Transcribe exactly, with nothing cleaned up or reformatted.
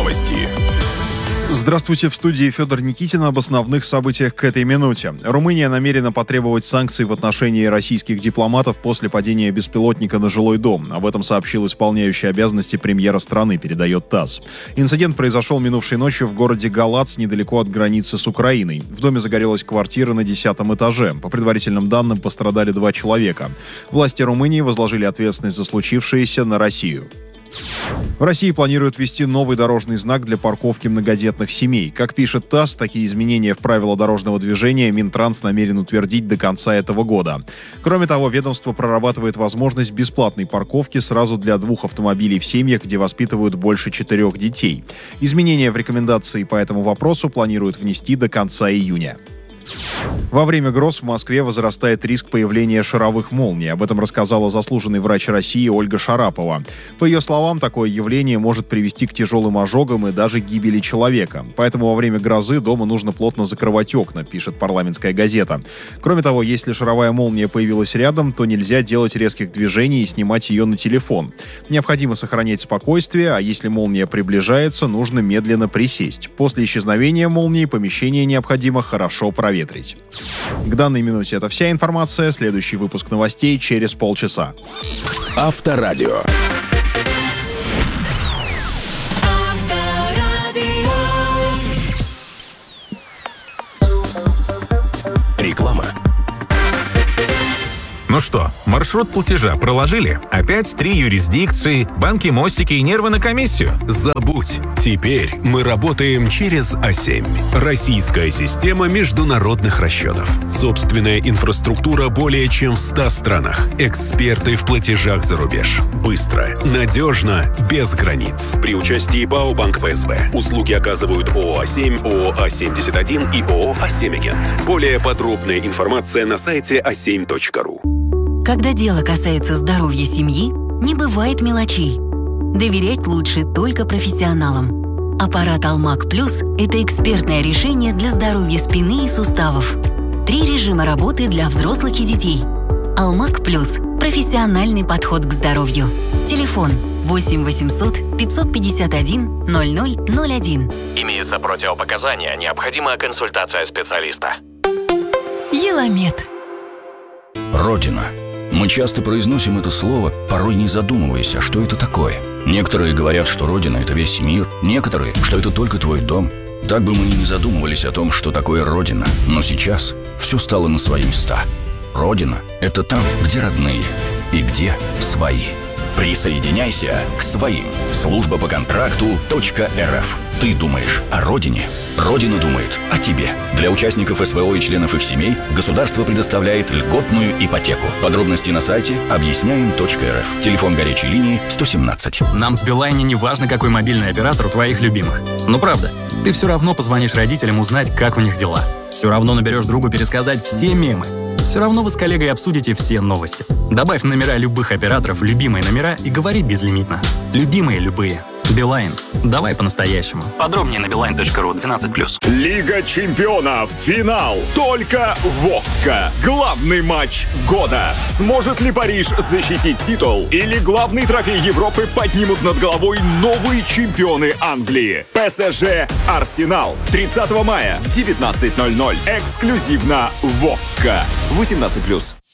Новости. Здравствуйте, в студии Федор Никитин об основных событиях к этой минуте. Румыния намерена потребовать санкций в отношении российских дипломатов после падения беспилотника на жилой дом. Об этом сообщил исполняющий обязанности премьера страны, передает ТАСС. Инцидент произошел минувшей ночью в городе Галац, недалеко от границы с Украиной. В доме загорелась квартира на десятом этаже. По предварительным данным, пострадали два человека. Власти Румынии возложили ответственность за случившееся на Россию. В России планируют ввести новый дорожный знак для парковки многодетных семей. Как пишет ТАСС, такие изменения в правила дорожного движения Минтранс намерен утвердить до конца этого года. Кроме того, ведомство прорабатывает возможность бесплатной парковки сразу для двух автомобилей в семьях, где воспитывают больше четырех детей. Изменения в рекомендации по этому вопросу планируют внести до конца июня. Во время гроз в Москве возрастает риск появления шаровых молний. Об этом рассказала заслуженный врач России Ольга Шарапова. По ее словам, такое явление может привести к тяжелым ожогам и даже гибели человека. Поэтому во время грозы дома нужно плотно закрывать окна, пишет «Парламентская газета». Кроме того, если шаровая молния появилась рядом, то нельзя делать резких движений и снимать ее на телефон. Необходимо сохранять спокойствие, а если молния приближается, нужно медленно присесть. После исчезновения молнии помещение необходимо хорошо проветрить. К данной минуте это вся информация. Следующий выпуск новостей через полчаса. Авторадио. Реклама. Ну что, маршрут платежа проложили? Опять три юрисдикции, банки, мостики и нервы на комиссию? Забудь. Теперь мы работаем через а семь. Российская система международных расчетов. Собственная инфраструктура более чем в ста странах. Эксперты в платежах за рубеж. Быстро, надежно, без границ. При участии БАО «Банк ПСБ». Услуги оказывают ООО «А семь», ООО «А семьдесят один» и ООО «А семь Агент». Более подробная информация на сайте а семь точка ру. Когда дело касается здоровья семьи, не бывает мелочей. Доверять лучше только профессионалам. Аппарат Алмак Плюс – это экспертное решение для здоровья спины и суставов. Три режима работы для взрослых и детей. Алмак Плюс – профессиональный подход к здоровью. Телефон восемь восемьсот пятьсот пятьдесят один ноль ноль ноль один. Имеются противопоказания, необходима консультация специалиста. Еламед. Родина. Мы часто произносим это слово, порой не задумываясь, а что это такое. Некоторые говорят, что Родина – это весь мир, некоторые, что это только твой дом. Так бы мы и не задумывались о том, что такое Родина. Но сейчас все стало на свои места. Родина – это там, где родные и где свои. Присоединяйся к своим. Служба по контракту .рф. Ты думаешь о родине? Родина думает о тебе. Для участников СВО и членов их семей государство предоставляет льготную ипотеку. Подробности на сайте объясняем точка эр эф. Телефон горячей линии сто семнадцать. Нам в Билайне не важно, какой мобильный оператор у твоих любимых. Ну правда, ты все равно позвонишь родителям узнать, как у них дела. Все равно наберешь другу пересказать все мемы. Все равно вы с коллегой обсудите все новости. Добавь номера любых операторов в любимые номера и говори безлимитно. Любимые любые. Билайн. Давай по-настоящему. Подробнее на билайн точка ру двенадцать плюс. Лига чемпионов. Финал. Только в ОККО. Главный матч года. Сможет ли Париж защитить титул? Или главный трофей Европы поднимут над головой новые чемпионы Англии? ПСЖ Арсенал. тридцатого мая в девятнадцать ноль ноль. Эксклюзивно в ОККО. восемнадцать плюс.